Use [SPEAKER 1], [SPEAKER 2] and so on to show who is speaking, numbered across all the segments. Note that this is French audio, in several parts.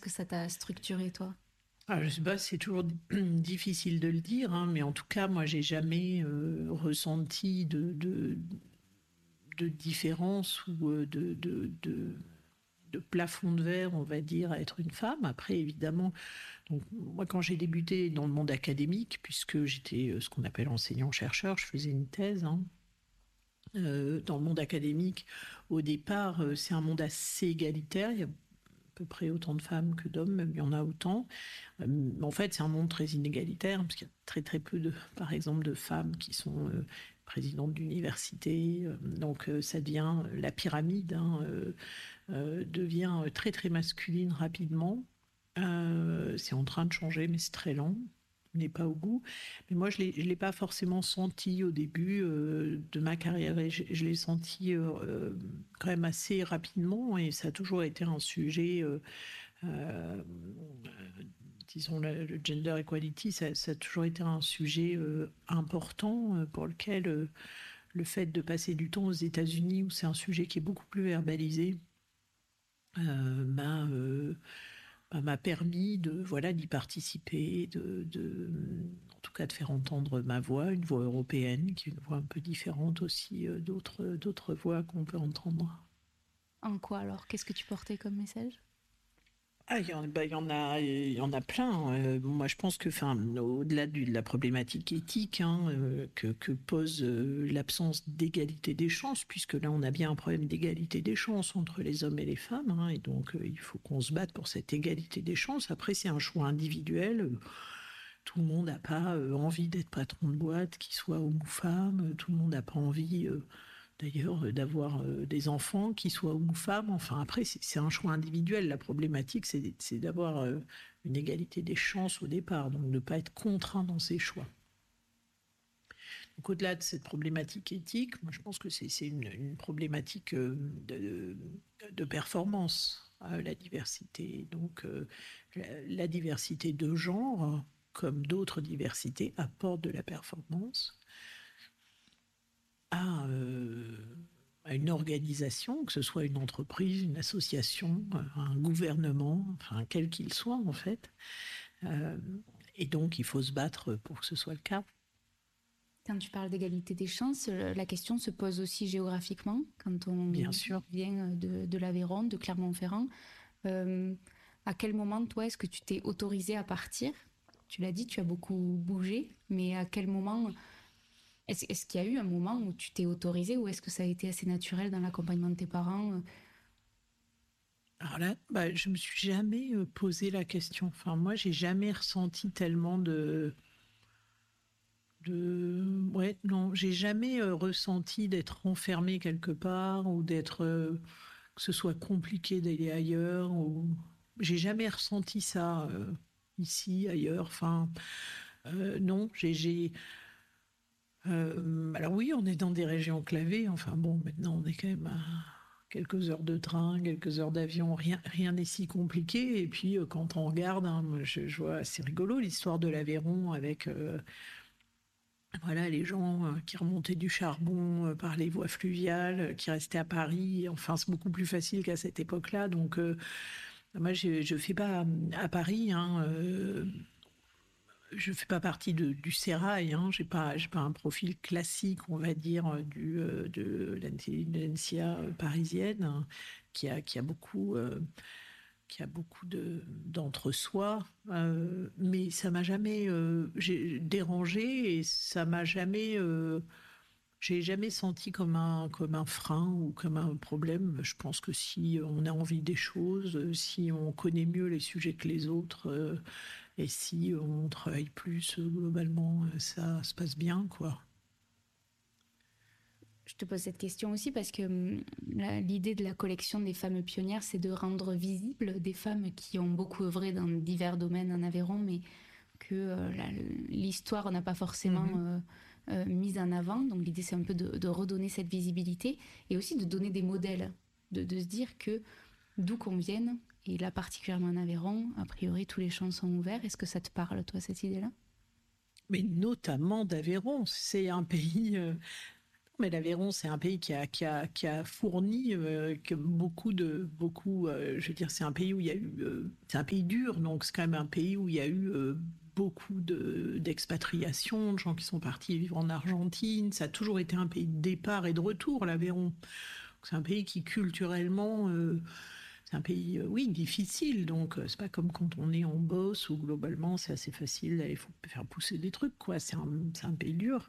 [SPEAKER 1] que ça t'a structuré, toi?
[SPEAKER 2] Je sais pas, c'est toujours difficile de le dire, hein, mais en tout cas, moi, j'ai jamais ressenti de différence ou de plafond de verre, on va dire, à être une femme. Après, évidemment, donc, moi, quand j'ai débuté dans le monde académique, puisque j'étais ce qu'on appelle enseignant-chercheur, je faisais une thèse, hein, dans le monde académique, au départ, c'est un monde assez égalitaire. Il y a à peu près autant de femmes que d'hommes, même il y en a autant. En fait, c'est un monde très inégalitaire, parce qu'il y a très très peu, par exemple, de femmes qui sont présidentes d'université. Donc ça devient, la pyramide devient très très masculine rapidement. C'est en train de changer, mais c'est très lent. On n'est pas au bout. Mais moi, je ne l'ai pas forcément senti au début de ma carrière. Et je l'ai senti quand même assez rapidement. Et ça a toujours été un sujet, disons, le gender equality, ça a toujours été un sujet important pour lequel le fait de passer du temps aux États-Unis, où c'est un sujet qui est beaucoup plus verbalisé, m'a permis d'y participer, en tout cas de faire entendre ma voix, une voix européenne, qui est une voix un peu différente aussi d'autres voix qu'on peut entendre.
[SPEAKER 1] En quoi alors? Qu'est-ce que tu portais comme message?
[SPEAKER 2] Il y en a plein. Moi, je pense que, au-delà de la problématique éthique que pose l'absence d'égalité des chances, puisque là, on a bien un problème d'égalité des chances entre les hommes et les femmes, hein, et donc il faut qu'on se batte pour cette égalité des chances. Après, c'est un choix individuel. Tout le monde n'a pas envie d'être patron de boîte, qu'il soit homme ou femme. Tout le monde n'a pas envie d'ailleurs d'avoir des enfants, qui soient hommes ou femmes. Enfin, après, c'est un choix individuel. La problématique, c'est d'avoir une égalité des chances au départ, donc de ne pas être contraint dans ses choix. Donc, au-delà de cette problématique éthique, moi, je pense que c'est une problématique de performance, la diversité. Donc, la diversité de genre, comme d'autres diversités, apporte de la performance à une organisation, que ce soit une entreprise, une association, un gouvernement, enfin quel qu'il soit en fait. Et donc il faut se battre pour que ce soit le cas.
[SPEAKER 1] Quand tu parles d'égalité des chances, la question se pose aussi géographiquement, quand on
[SPEAKER 2] Bien sûr.
[SPEAKER 1] vient de l'Aveyron, de Clermont-Ferrand. À quel moment, toi, est-ce que tu t'es autorisée à partir? Tu l'as dit, tu as beaucoup bougé, mais à quel moment... Est-ce qu'il y a eu un moment où tu t'es autorisée, ou est-ce que ça a été assez naturel dans l'accompagnement de tes parents?
[SPEAKER 2] Alors là, je me suis jamais posé la question. Enfin, moi, j'ai jamais ressenti tellement ouais, non, j'ai jamais ressenti d'être enfermée quelque part ou que ce soit compliqué d'aller ailleurs. J'ai jamais ressenti ça ici, ailleurs. Enfin, non, alors oui, on est dans des régions enclavées. Enfin bon, maintenant on est quand même à quelques heures de train, quelques heures d'avion. Rien n'est si compliqué. Et puis quand on regarde, hein, je vois, c'est rigolo l'histoire de l'Aveyron avec voilà, les gens qui remontaient du charbon par les voies fluviales, qui restaient à Paris. Enfin, c'est beaucoup plus facile qu'à cette époque-là. Donc moi, je fais pas à Paris. Hein, je fais pas partie du sérail, hein. J'ai pas un profil classique, on va dire, de l'intelligentsia parisienne, hein, qui a beaucoup d'entre-soi, mais ça m'a jamais dérangé et ça m'a jamais, j'ai jamais senti comme un frein ou comme un problème. Je pense que si on a envie des choses, si on connaît mieux les sujets que les autres, et si on travaille plus globalement, ça se passe bien, quoi.
[SPEAKER 1] Je te pose cette question aussi parce que l'idée de la collection des femmes pionnières, c'est de rendre visibles des femmes qui ont beaucoup œuvré dans divers domaines en Aveyron, mais que l'histoire n'a pas forcément mise en avant. Donc l'idée, c'est un peu de redonner cette visibilité et aussi de donner des modèles, de se dire que d'où qu'on vienne, et là particulièrement en Aveyron, a priori tous les champs sont ouverts. Est-ce que ça te parle, toi, cette idée-là?
[SPEAKER 2] Mais notamment d'Aveyron, c'est un pays Mais l'Aveyron, c'est un pays qui a fourni je veux dire, c'est un pays où il y a eu, c'est un pays dur, donc c'est quand même un pays où il y a eu beaucoup d'expatriation, de gens qui sont partis vivre en Argentine. Ça a toujours été un pays de départ et de retour, l'Aveyron. C'est un pays qui culturellement, c'est un pays, oui, difficile. Donc c'est pas comme quand on est en Bosse où globalement c'est assez facile, il faut faire pousser des trucs, quoi. C'est un pays dur.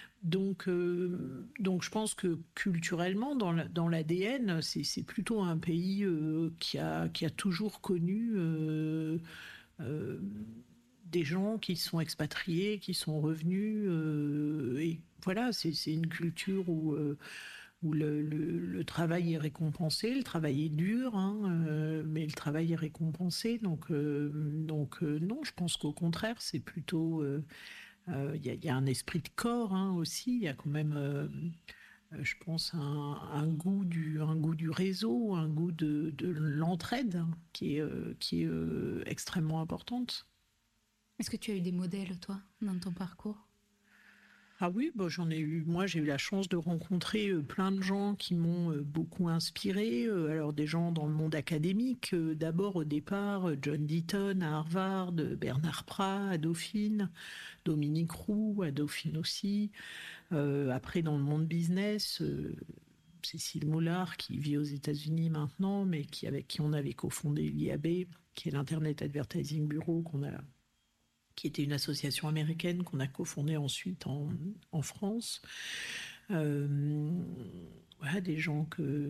[SPEAKER 2] Donc je pense que culturellement, dans l'ADN, c'est plutôt un pays qui a toujours connu euh, des gens qui sont expatriés, qui sont revenus. Et voilà, c'est une culture où le travail est récompensé, le travail est dur, hein, mais le travail est récompensé. Donc non, je pense qu'au contraire, c'est plutôt... il y a un esprit de corps, hein, aussi. Il y a quand même, je pense, un goût du réseau, un goût de l'entraide, hein, qui est extrêmement importante.
[SPEAKER 1] Est-ce que tu as eu des modèles, toi, dans ton parcours?
[SPEAKER 2] Ah oui, bah, j'en ai eu. Moi, j'ai eu la chance de rencontrer plein de gens qui m'ont beaucoup inspiré. Alors, des gens dans le monde académique. D'abord, au départ, John Deaton à Harvard, Bernard Prat à Dauphine, Dominique Roux à Dauphine aussi. Après, dans le monde business, Cécile Moulard, qui vit aux États-Unis maintenant, mais avec qui on avait cofondé l'IAB, qui est l'Internet Advertising Bureau, qui était une association américaine qu'on a cofondée ensuite en France. Voilà, des gens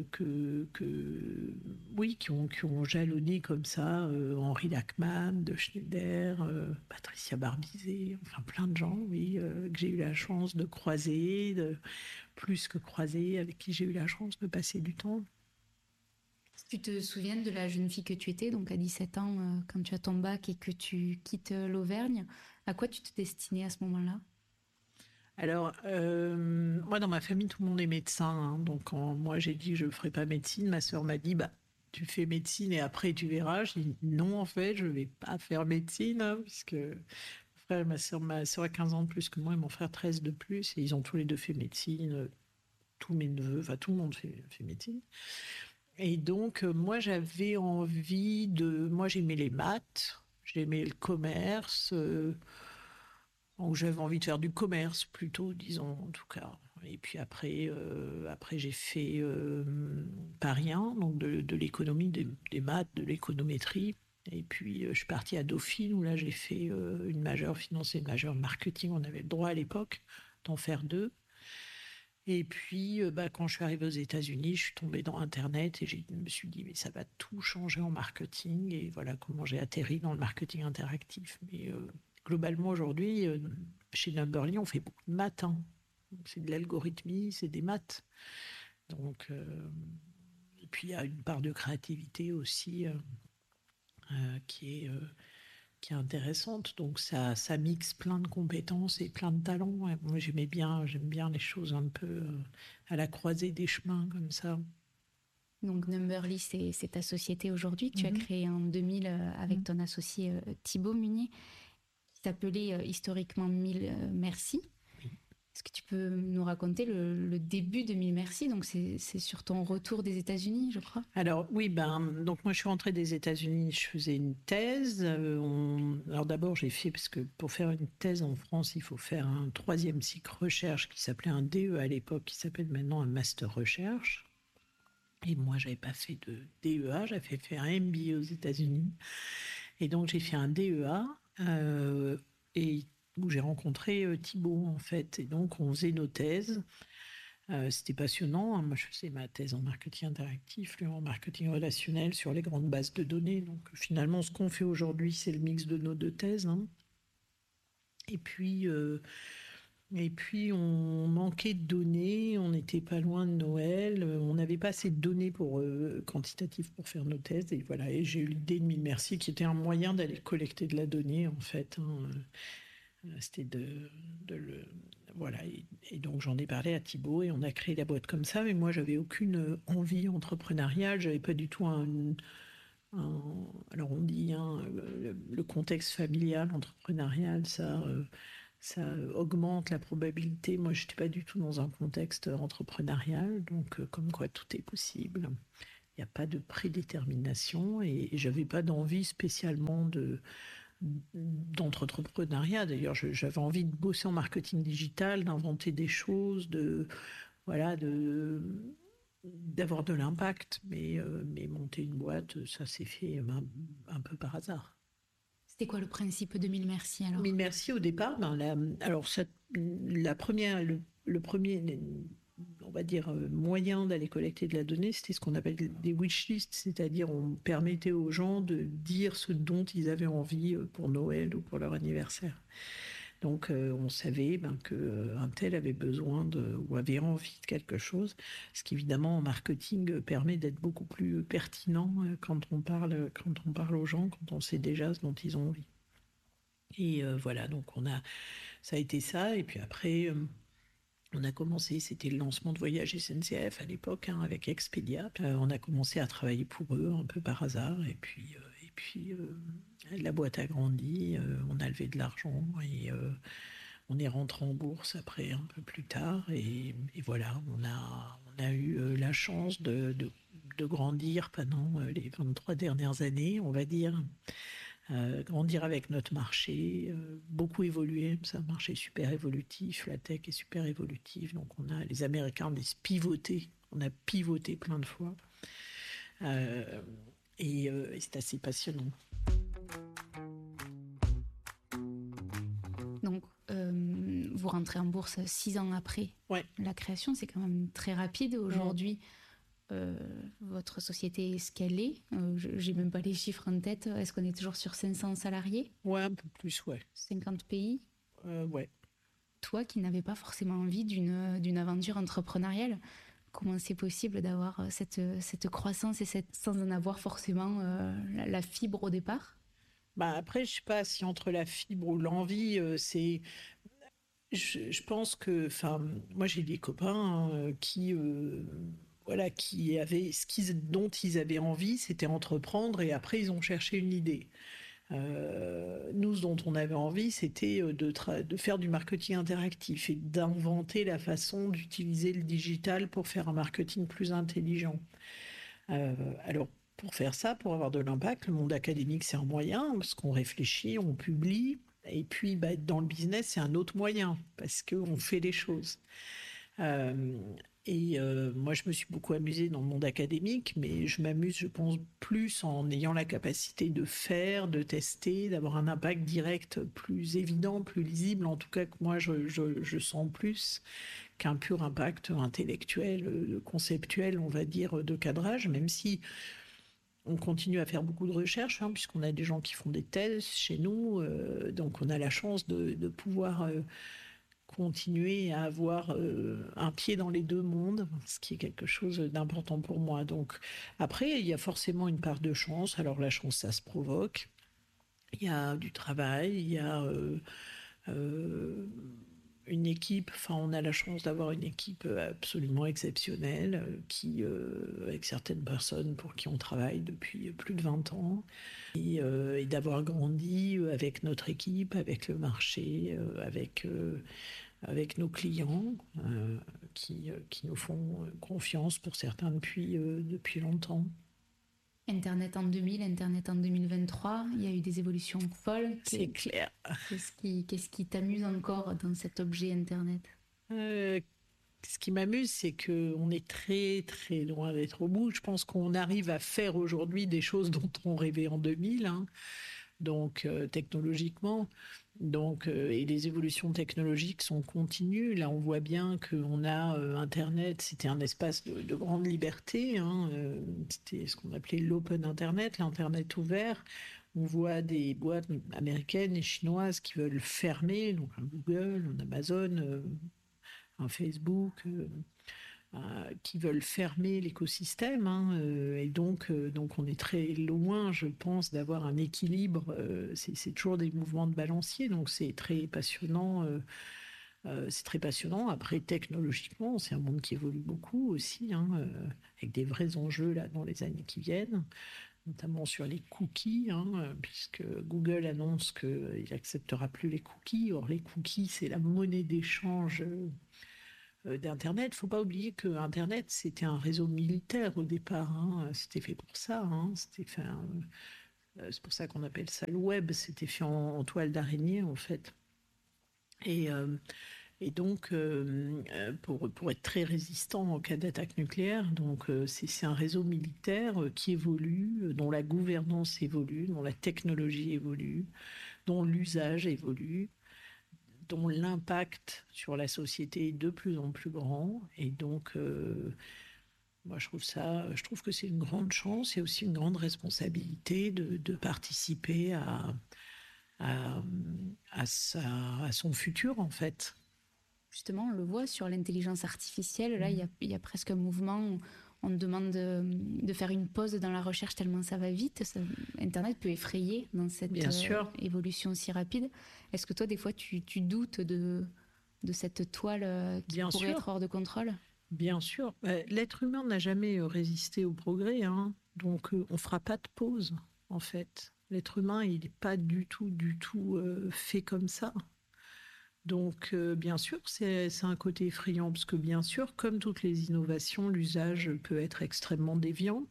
[SPEAKER 2] oui, qui ont jalonné comme ça, Henri Lachmann, De Schneider, Patricia Barbizet, enfin plein de gens, oui, que j'ai eu la chance de croiser, plus que croiser, avec qui j'ai eu la chance de passer du temps.
[SPEAKER 1] Tu te souviens de la jeune fille que tu étais, donc à 17 ans, quand tu as ton bac et que tu quittes l'Auvergne, à quoi tu te destinais à ce moment-là?
[SPEAKER 2] Alors, moi, dans ma famille, tout le monde est médecin, hein. Donc, quand moi, j'ai dit que je ne ferai pas médecine, ma sœur m'a dit, bah, tu fais médecine et après, tu verras. Je dis, non, en fait, je ne vais pas faire médecine, hein, puisque ma sœur a 15 ans de plus que moi et mon frère 13 de plus. Et ils ont tous les deux fait médecine. Tous mes neveux, enfin, tout le monde fait médecine. Et donc, moi, j'avais envie de... Moi, j'aimais les maths, j'aimais le commerce. Donc j'avais envie de faire du commerce plutôt, disons, en tout cas. Et puis après j'ai fait Paris 1, donc de l'économie, des maths, de l'économétrie. Et puis je suis partie à Dauphine, où là j'ai fait une majeure finance et une majeure marketing. On avait le droit à l'époque d'en faire deux. Et puis quand je suis arrivée aux États-Unis, je suis tombée dans Internet et je me suis dit, mais ça va tout changer en marketing. Et voilà comment j'ai atterri dans le marketing interactif. Mais globalement, aujourd'hui, chez Numberly, on fait beaucoup de maths, hein. C'est de l'algorithmie, c'est des maths. Donc, et puis il y a une part de créativité aussi qui est intéressante. Donc ça mixe plein de compétences et plein de talents. Ouais, moi j'aime bien les choses un peu à la croisée des chemins comme ça.
[SPEAKER 1] Donc Numberly, c'est ta société aujourd'hui que tu as
[SPEAKER 2] Mhm.
[SPEAKER 1] créée en 2000 avec
[SPEAKER 2] Mhm.
[SPEAKER 1] ton associé Thibaut Munier, qui s'appelait historiquement Mille Merci.
[SPEAKER 2] Oui.
[SPEAKER 1] Est-ce que tu peux nous raconter le début de Mille Merci? Donc c'est sur ton retour des États-Unis, je crois.
[SPEAKER 2] Alors oui, donc moi je suis rentrée des États-Unis, je faisais une thèse. Alors d'abord j'ai fait, parce que pour faire une thèse en France, il faut faire un troisième cycle recherche qui s'appelait un DE à l'époque, qui s'appelle maintenant un master recherche. Et moi j'avais pas fait de DEA, j'avais fait un MBA aux États-Unis. Et donc j'ai fait un DEA et où j'ai rencontré Thibaut en fait. Et donc on faisait nos thèses. C'était passionnant, hein. Moi, je faisais ma thèse en marketing interactif, lui en marketing relationnel sur les grandes bases de données. Donc, finalement, ce qu'on fait aujourd'hui, c'est le mix de nos deux thèses, hein. Et puis, euh, et puis, on manquait de données, on n'était pas loin de Noël, on n'avait pas assez de données quantitatives pour faire nos thèses. Et voilà, et j'ai eu l'idée de Mille Merci, qui était un moyen d'aller collecter de la donnée, en fait, hein. C'était de le. Voilà, et donc j'en ai parlé à Thibaut et on a créé la boîte comme ça. Mais moi, j'avais aucune envie entrepreneuriale, j'avais pas du tout alors on dit, hein, le contexte familial, entrepreneurial, ça, ça augmente la probabilité. Moi, je n'étais pas du tout dans un contexte entrepreneurial, donc comme quoi tout est possible. Il n'y a pas de prédétermination et j'avais pas d'envie spécialement d'entrepreneuriat. D'ailleurs, j'avais envie de bosser en marketing digital, d'inventer des choses, voilà, d'avoir de l'impact. Mais monter une boîte, ça s'est fait un peu par hasard.
[SPEAKER 1] C'était quoi le principe de Mille Merci alors?
[SPEAKER 2] Mille merci au départ. Alors, la première, le premier, on va dire, moyen d'aller collecter de la donnée, c'était ce qu'on appelle des wishlists, c'est-à-dire on permettait aux gens de dire ce dont ils avaient envie pour Noël ou pour leur anniversaire. Donc on savait qu'un tel avait besoin ou avait envie de quelque chose, ce qui évidemment en marketing permet d'être beaucoup plus pertinent quand on parle aux gens, quand on sait déjà ce dont ils ont envie. Et voilà, donc ça a été ça. Et puis après, on a commencé, c'était le lancement de Voyage SNCF à l'époque, avec Expedia. On a commencé à travailler pour eux un peu par hasard. Et puis la boîte a grandi, on a levé de l'argent et on est rentré en bourse après un peu plus tard. Et voilà, on a eu la chance de grandir pendant les 23 dernières années, on va dire. Grandir avec notre marché, beaucoup évoluer, c'est un marché super évolutif, la tech est super évolutive, donc les Américains disent pivoter, on a pivoté plein de fois, et c'est assez passionnant.
[SPEAKER 1] Donc, vous rentrez en bourse 6 ans après la création, c'est quand même très rapide. Aujourd'hui, votre société est scalée. J'ai même pas les chiffres en tête. Est-ce qu'on est toujours sur 500 salariés?
[SPEAKER 2] Ouais, un peu plus, ouais.
[SPEAKER 1] 50 pays?
[SPEAKER 2] Ouais.
[SPEAKER 1] Toi qui n'avais pas forcément envie d'une aventure entrepreneuriale, comment c'est possible d'avoir cette croissance et sans en avoir forcément la fibre au départ?
[SPEAKER 2] Après, je sais pas si entre la fibre ou l'envie, c'est... Je pense que, moi j'ai des copains qui avaient dont ils avaient envie, c'était entreprendre et après ils ont cherché une idée. Nous, ce dont on avait envie, c'était de faire du marketing interactif et d'inventer la façon d'utiliser le digital pour faire un marketing plus intelligent. Alors, pour faire ça, pour avoir de l'impact, le monde académique, c'est un moyen, parce qu'on réfléchit, on publie, et puis dans le business, c'est un autre moyen, parce qu'on fait les choses. Moi, je me suis beaucoup amusée dans le monde académique, mais je m'amuse, je pense, plus en ayant la capacité de faire, de tester, d'avoir un impact direct plus évident, plus lisible, en tout cas que moi, je sens plus qu'un pur impact intellectuel, conceptuel, on va dire, de cadrage, même si on continue à faire beaucoup de recherches, puisqu'on a des gens qui font des thèses chez nous, donc on a la chance de pouvoir continuer à avoir un pied dans les deux mondes, ce qui est quelque chose d'important pour moi. Donc après, il y a forcément une part de chance. Alors la chance, ça se provoque. Il y a du travail, il y a une équipe, on a la chance d'avoir une équipe absolument exceptionnelle, avec certaines personnes pour qui on travaille depuis plus de 20 ans, et d'avoir grandi avec notre équipe, avec le marché, avec nos clients qui nous font confiance pour certains depuis longtemps.
[SPEAKER 1] Internet en 2000, Internet en 2023, il y a eu des évolutions folles.
[SPEAKER 2] C'est clair.
[SPEAKER 1] Qu'est-ce qui t'amuse encore dans cet objet Internet?
[SPEAKER 2] Ce qui m'amuse, c'est qu'on est très, très loin d'être au bout. Je pense qu'on arrive à faire aujourd'hui des choses dont on rêvait en 2000, donc technologiquement. Donc, et les évolutions technologiques sont continues. Là, on voit bien qu'on a Internet, c'était un espace de grande liberté. C'était ce qu'on appelait l'open Internet, l'Internet ouvert. On voit des boîtes américaines et chinoises qui veulent fermer, donc un Google, un Amazon, un Facebook, qui veulent fermer l'écosystème. Et donc on est très loin, je pense, d'avoir un équilibre. C'est toujours des mouvements de balancier, donc c'est très passionnant. C'est très passionnant. Après, technologiquement, c'est un monde qui évolue beaucoup aussi, avec des vrais enjeux là dans les années qui viennent. notamment sur les cookies, puisque Google annonce qu'il n'acceptera plus les cookies. Or, les cookies, c'est la monnaie d'échange d'Internet. Il ne faut pas oublier que Internet, c'était un réseau militaire au départ. C'était fait pour ça. C'est pour ça qu'on appelle ça le web. C'était fait en toile d'araignée, en fait. Et, euh, et donc, pour être très résistant en cas d'attaque nucléaire, donc c'est un réseau militaire qui évolue, dont la gouvernance évolue, dont la technologie évolue, dont l'usage évolue, dont l'impact sur la société est de plus en plus grand. Et donc, moi, je trouve que c'est une grande chance et aussi une grande responsabilité de participer à, à son futur, en fait.
[SPEAKER 1] Justement, on le voit sur l'intelligence artificielle. Là, il y a presque un mouvement. On demande de faire une pause dans la recherche tellement ça va vite. Internet peut effrayer dans cette évolution si rapide. Est-ce que toi, des fois, tu doutes de cette toile qui pourrait être hors de contrôle?
[SPEAKER 2] Bien sûr. L'être humain n'a jamais résisté au progrès, donc on ne fera pas de pause, en fait. L'être humain, il n'est pas du tout fait comme ça. Donc, bien sûr, c'est un côté effrayant, parce que bien sûr, comme toutes les innovations, l'usage peut être extrêmement déviant.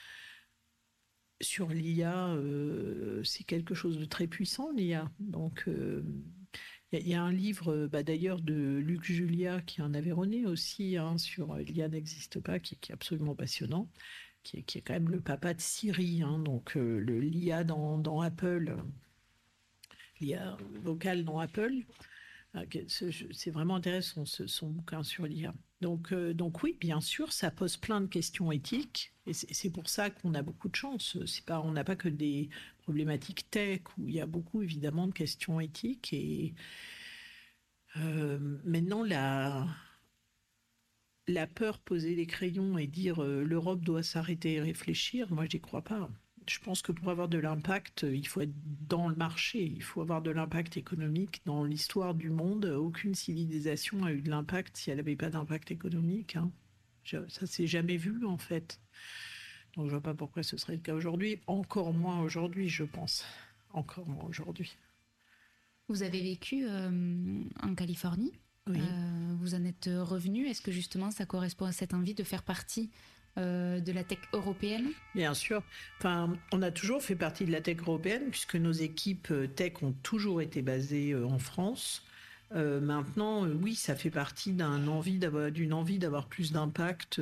[SPEAKER 2] Sur l'IA, c'est quelque chose de très puissant, l'IA. Donc, il y a un livre, d'ailleurs, de Luc Julia, qui est un Aveyronais aussi, sur l'IA n'existe pas, qui est absolument passionnant, qui est quand même le papa de Siri, donc l'IA dans Apple, l'IA vocale dans Apple. C'est vraiment intéressant, son bouquin sur l'IA. Donc oui, bien sûr, ça pose plein de questions éthiques, et c'est pour ça qu'on a beaucoup de chance. On n'a pas que des problématiques tech, où il y a beaucoup, évidemment, de questions éthiques. Et maintenant, la peur, poser les crayons et dire l'Europe doit s'arrêter et réfléchir, moi, j'y crois pas. Je pense que pour avoir de l'impact, il faut être dans le marché, il faut avoir de l'impact économique. Dans l'histoire du monde, aucune civilisation a eu de l'impact si elle n'avait pas d'impact économique. Ça s'est jamais vu, en fait. Donc je vois pas pourquoi ce serait le cas aujourd'hui. Encore moins aujourd'hui, je pense. Encore moins aujourd'hui.
[SPEAKER 1] Vous avez vécu en Californie.
[SPEAKER 2] Oui.
[SPEAKER 1] Vous en êtes revenu. Est-ce que justement ça correspond à cette envie de faire partie de la tech européenne?
[SPEAKER 2] Bien sûr. Enfin, on a toujours fait partie de la tech européenne, puisque nos équipes tech ont toujours été basées en France. Maintenant, oui, ça fait partie d'une envie d'avoir plus d'impact,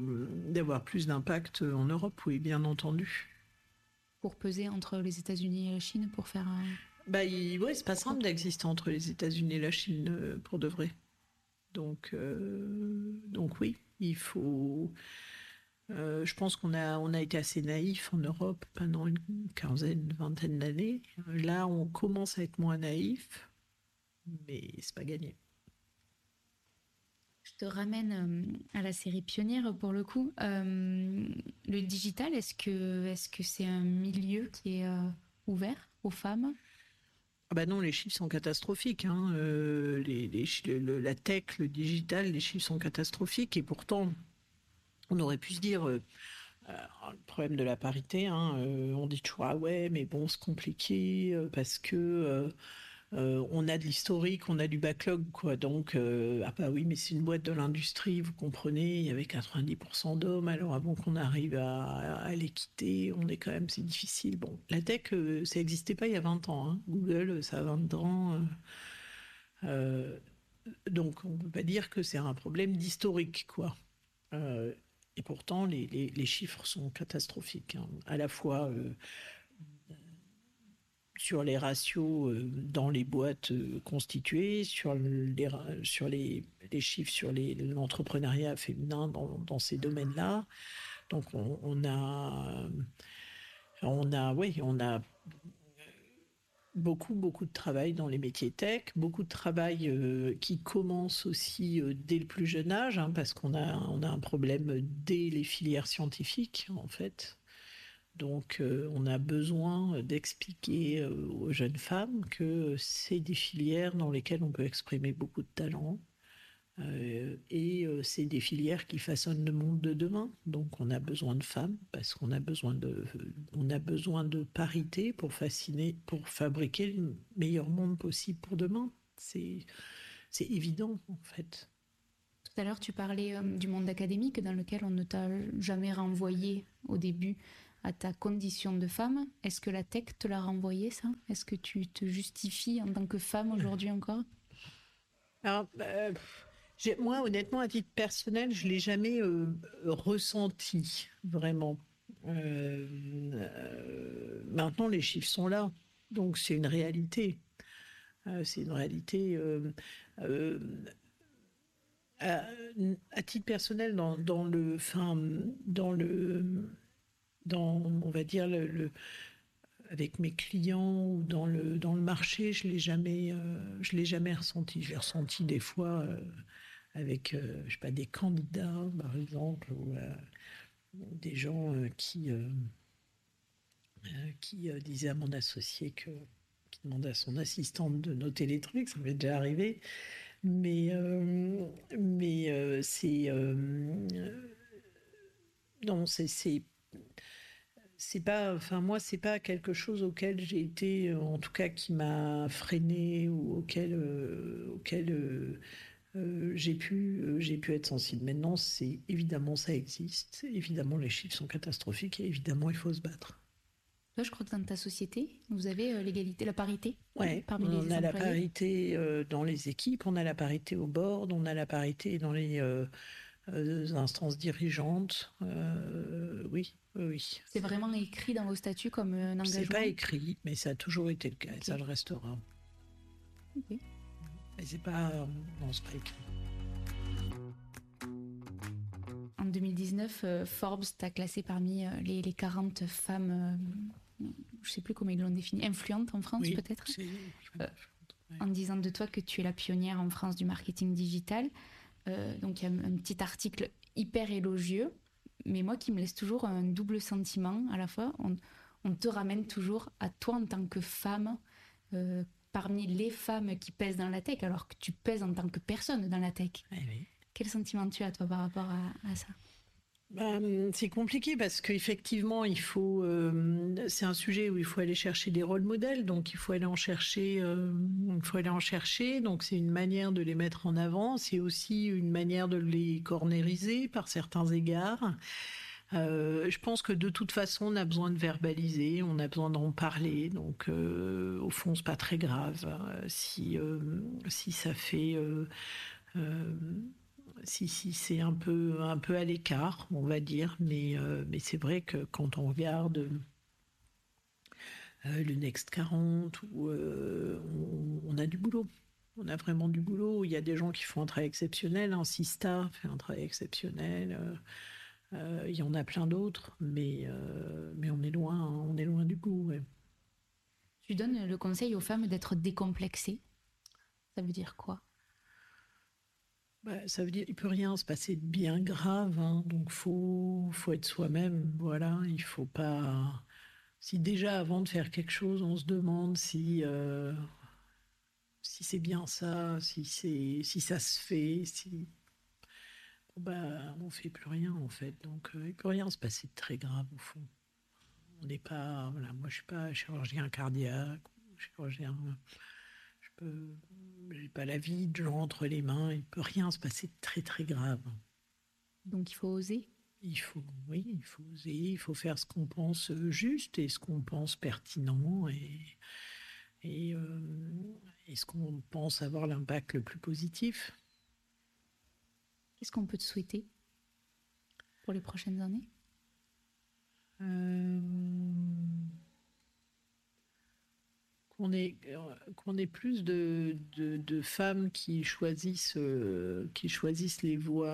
[SPEAKER 2] en Europe, oui, bien entendu.
[SPEAKER 1] Pour peser entre les États-Unis et la Chine, pour faire
[SPEAKER 2] ouais, c'est pas simple d'exister entre les États-Unis et la Chine pour de vrai. Donc oui, il faut. Je pense qu'on a été assez naïf en Europe pendant une vingtaine d'années. Là, on commence à être moins naïf, mais c'est pas gagné.
[SPEAKER 1] Je te ramène à la série Pionnière pour le coup. Le digital, est-ce que c'est un milieu qui est ouvert aux femmes?
[SPEAKER 2] Non, les chiffres sont catastrophiques. La tech, le digital, les chiffres sont catastrophiques. Et pourtant, on aurait pu se dire, le problème de la parité, on dit toujours, ah ouais, mais bon, c'est compliqué parce que on a de l'historique, on a du backlog, quoi. Donc, oui, mais c'est une boîte de l'industrie, vous comprenez, il y avait 90% d'hommes, alors avant qu'on arrive à les quitter, c'est difficile. Bon, la tech, ça n'existait pas il y a 20 ans. Google, ça a 20 ans. Donc, on ne peut pas dire que c'est un problème d'historique, quoi. Et pourtant, les chiffres sont catastrophiques, à la fois sur les ratios dans les boîtes constituées, sur les chiffres sur l'entrepreneuriat féminin dans ces domaines-là. Donc on a beaucoup de travail dans les métiers tech, beaucoup de travail qui commence aussi dès le plus jeune âge, parce qu'on a un problème dès les filières scientifiques, en fait. Donc, on a besoin d'expliquer aux jeunes femmes que c'est des filières dans lesquelles on peut exprimer beaucoup de talent, C'est des filières qui façonnent le monde de demain. Donc on a besoin de femmes parce qu'on a besoin de parité pour fabriquer le meilleur monde possible pour demain. C'est évident en fait.
[SPEAKER 1] Tout à l'heure, tu parlais du monde académique dans lequel on ne t'a jamais renvoyé au début à ta condition de femme. Est-ce que la tech te l'a renvoyé, ça? Est-ce que tu te justifies en tant que femme aujourd'hui encore?
[SPEAKER 2] Alors, moi, honnêtement, à titre personnel, je ne l'ai jamais ressenti vraiment. Maintenant, les chiffres sont là, donc c'est une réalité. C'est une réalité. À, à titre personnel, on va dire avec mes clients ou dans le marché, je l'ai jamais ressenti. Je l'ai ressenti des fois avec, je sais pas, des candidats, par exemple, ou des gens qui disaient à mon associé qui demandait à son assistante de noter les trucs, ça m'est déjà arrivé. C'est non, c'est pas, enfin moi c'est pas quelque chose auquel j'ai été, en tout cas qui m'a freiné ou auquel j'ai pu être sensible. Maintenant, c'est évidemment ça existe, évidemment les chiffres sont catastrophiques et évidemment il faut se battre.
[SPEAKER 1] Toi, je crois que dans ta société, vous avez l'égalité, la parité
[SPEAKER 2] Ouais,
[SPEAKER 1] parmi
[SPEAKER 2] on
[SPEAKER 1] les
[SPEAKER 2] a la
[SPEAKER 1] employés.
[SPEAKER 2] parité dans les équipes, on a la parité au board, on a la parité dans les instances dirigeantes. Oui, oui, oui.
[SPEAKER 1] C'est vraiment écrit dans vos statuts comme un
[SPEAKER 2] C'est pas
[SPEAKER 1] engagement.
[SPEAKER 2] écrit, mais ça a toujours été le cas, et ça le restera.
[SPEAKER 1] Ok.
[SPEAKER 2] Mais c'est pas, non, c'est pas écrit.
[SPEAKER 1] En 2019, Forbes t'a classé parmi les 40 femmes, je ne sais plus comment ils l'ont défini, influentes en France
[SPEAKER 2] Oui,
[SPEAKER 1] peut-être,
[SPEAKER 2] c'est...
[SPEAKER 1] en disant de toi que tu es la pionnière en France du marketing digital. Donc il y a un petit article hyper élogieux, mais moi qui me laisse toujours un double sentiment à la fois. On te ramène toujours à toi en tant que femme, parmi les femmes qui pèsent dans la tech, alors que tu pèses en tant que personne dans la tech.
[SPEAKER 2] Oui, oui.
[SPEAKER 1] Quel sentiment tu as toi par rapport à ça?
[SPEAKER 2] C'est compliqué parce qu'effectivement, c'est un sujet où il faut aller chercher des rôles modèles, donc il faut aller en chercher, donc c'est une manière de les mettre en avant, c'est aussi une manière de les cornériser par certains égards. Je pense que de toute façon, on a besoin de verbaliser, on a besoin d'en parler, donc au fond, c'est pas très grave si ça fait. Euh, si c'est un peu à l'écart, on va dire, mais c'est vrai que quand on regarde le Next 40, on a du boulot. On a vraiment du boulot. Il y a des gens qui font un travail exceptionnel. Hein. Sista fait un travail exceptionnel. Il y en a plein d'autres, mais on est loin, hein, on est loin du bout. Ouais.
[SPEAKER 1] Tu donnes le conseil aux femmes d'être décomplexées. Ça veut dire quoi?
[SPEAKER 2] Bah, ça veut dire il peut rien se passer de bien grave, hein, donc faut être soi-même. Voilà, il faut pas. Si déjà avant de faire quelque chose, on se demande si c'est bien ça, si ça se fait, si bah on fait plus rien en fait. Donc il peut rien se passer de très grave au fond. On n'est pas voilà, moi je suis pas chirurgien cardiaque, chirurgien. Je peux, j'ai pas la vie de gens entre les mains. Il peut rien se passer de très très grave.
[SPEAKER 1] Donc il faut oser.
[SPEAKER 2] Oui, il faut oser, il faut faire ce qu'on pense juste et ce qu'on pense pertinent et, euh, et ce qu'on pense avoir l'impact le plus positif.
[SPEAKER 1] Qu'est-ce qu'on peut te souhaiter pour les prochaines années?
[SPEAKER 2] Euh, qu'on ait plus de femmes qui choisissent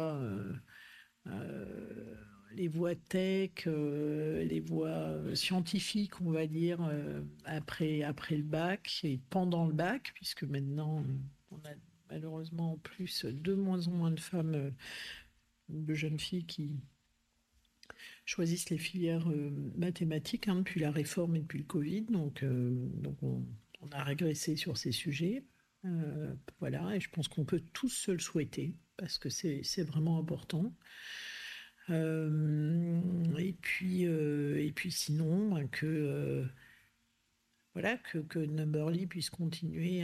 [SPEAKER 2] les voies tech, les voies scientifiques, on va dire, après le bac et pendant le bac, puisque maintenant, on a malheureusement en plus de moins en moins de femmes, de jeunes filles qui choisissent les filières mathématiques depuis la réforme et depuis le Covid. Donc on a régressé sur ces sujets. Voilà, et je pense qu'on peut tous se le souhaiter parce que c'est vraiment important. Et puis sinon, voilà, que Numberly puisse continuer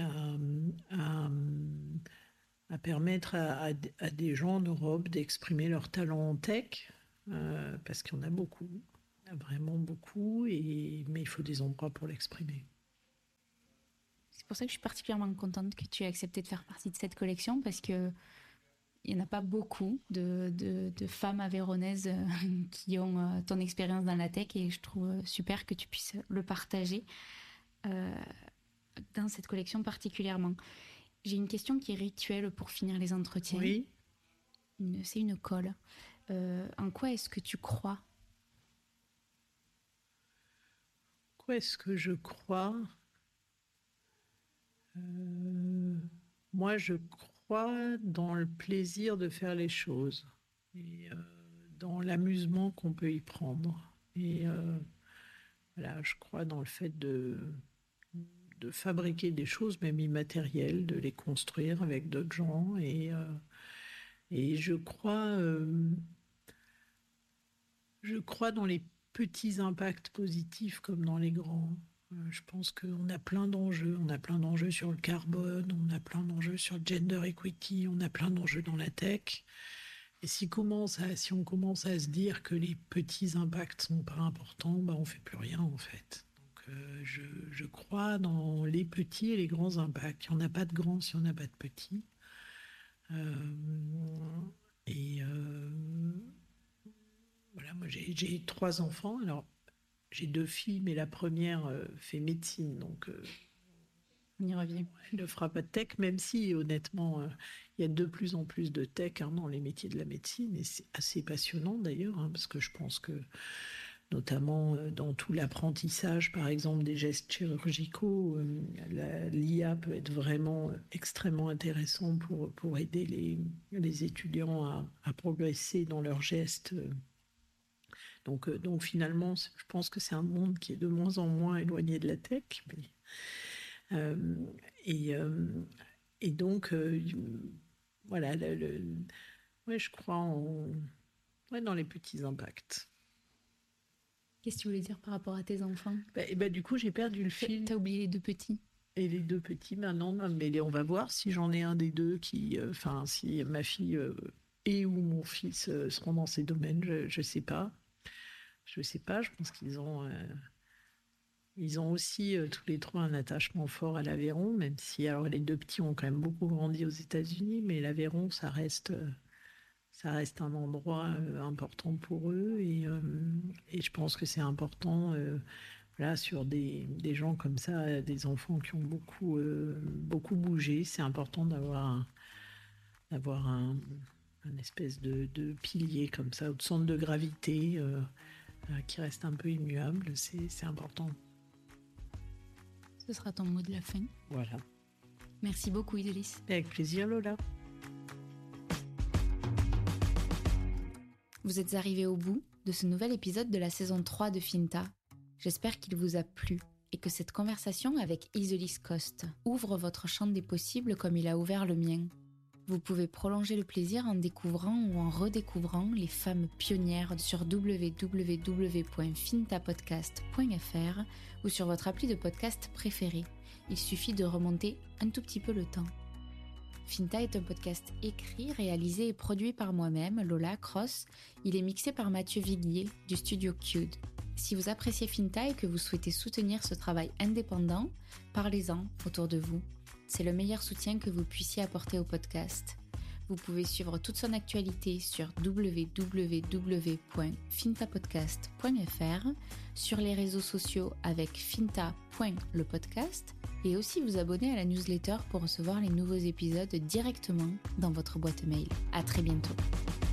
[SPEAKER 2] à permettre à des gens en Europe d'exprimer leur talent en tech, parce qu'il y en a beaucoup, il y en a vraiment beaucoup, mais il faut des endroits pour l'exprimer.
[SPEAKER 1] C'est pour ça que je suis particulièrement contente que tu aies accepté de faire partie de cette collection, parce que il n'y en a pas beaucoup de femmes aveyronnaises qui ont ton expérience dans la tech, et je trouve super que tu puisses le partager dans cette collection particulièrement. J'ai une question qui est rituelle pour finir les entretiens.
[SPEAKER 2] Oui.
[SPEAKER 1] C'est une colle. En quoi est-ce que tu crois ?
[SPEAKER 2] Quoi est-ce que je crois ? Moi, je crois dans le plaisir de faire les choses et dans l'amusement qu'on peut y prendre. Et voilà, je crois dans le fait de fabriquer des choses, même immatérielles, de les construire avec d'autres gens. Et je crois dans les petits impacts positifs comme dans les grands. Je pense qu'on a plein d'enjeux. On a plein d'enjeux sur le carbone, on a plein d'enjeux sur le gender equity, on a plein d'enjeux dans la tech. Et si on commence à se dire que les petits impacts sont pas importants, on ne fait plus rien en fait. Donc je crois dans les petits et les grands impacts. Il n'y en a pas de grands si on n'a pas de petits. Voilà, moi j'ai 3 enfants. Alors j'ai 2 filles, mais la première fait médecine, donc
[SPEAKER 1] on y revient.
[SPEAKER 2] Elle ne fera pas de tech, même si honnêtement, il y a de plus en plus de tech dans les métiers de la médecine, et c'est assez passionnant d'ailleurs, parce que je pense que notamment dans tout l'apprentissage, par exemple, des gestes chirurgicaux, l'IA peut être vraiment extrêmement intéressant pour aider les étudiants à progresser dans leurs gestes. Donc finalement, je pense que c'est un monde qui est de moins en moins éloigné de la tech. Et donc, voilà, je crois dans les petits impacts.
[SPEAKER 1] Qu'est-ce que tu voulais dire par rapport à tes enfants ?
[SPEAKER 2] Du coup, j'ai perdu le fil.
[SPEAKER 1] T'as oublié les 2 petits ?
[SPEAKER 2] Et les 2 petits, maintenant, mais on va voir si j'en ai un des 2 si ma fille et ou mon fils seront dans ces domaines, je sais pas. Je pense qu'ils ont aussi tous les 3 un attachement fort à l'Aveyron, même si alors les 2 petits ont quand même beaucoup grandi aux États-Unis, mais l'Aveyron, ça reste un endroit important pour eux, et je pense que c'est important, voilà, sur des gens comme ça, des enfants qui ont beaucoup bougé, c'est important d'avoir un espèce de pilier comme ça, ou de centre de gravité qui reste un peu immuable, c'est important.
[SPEAKER 1] Ce sera ton mot de la fin.
[SPEAKER 2] Voilà.
[SPEAKER 1] Merci beaucoup, Iselis.
[SPEAKER 2] Avec plaisir, Lola.
[SPEAKER 1] Vous êtes arrivés au bout de ce nouvel épisode de la saison 3 de Finta. J'espère qu'il vous a plu et que cette conversation avec Iselis Coste ouvre votre champ des possibles comme il a ouvert le mien. Vous pouvez prolonger le plaisir en découvrant ou en redécouvrant les femmes pionnières sur www.fintapodcast.fr ou sur votre appli de podcast préféré. Il suffit de remonter un tout petit peu le temps. Finta est un podcast écrit, réalisé et produit par moi-même, Lola Cross. Il est mixé par Mathieu Viguier du studio Cued. Si vous appréciez Finta et que vous souhaitez soutenir ce travail indépendant, parlez-en autour de vous. C'est le meilleur soutien que vous puissiez apporter au podcast. Vous pouvez suivre toute son actualité sur www.fintapodcast.fr, sur les réseaux sociaux avec finta.lepodcast, et aussi vous abonner à la newsletter pour recevoir les nouveaux épisodes directement dans votre boîte mail. À très bientôt.